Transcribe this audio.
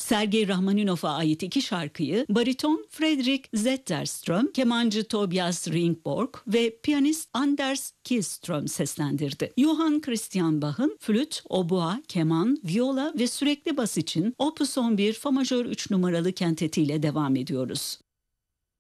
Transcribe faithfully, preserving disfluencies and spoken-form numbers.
Sergei Rahmaninov'a ait iki şarkıyı bariton Fredrik Zetterström, kemancı Tobias Ringborg ve piyanist Anders Kihlström seslendirdi. Johann Christian Bach'ın flüt, obua, keman, viola ve sürekli bas için Opus on bir Fa majör üç numaralı kentetiyle devam ediyoruz.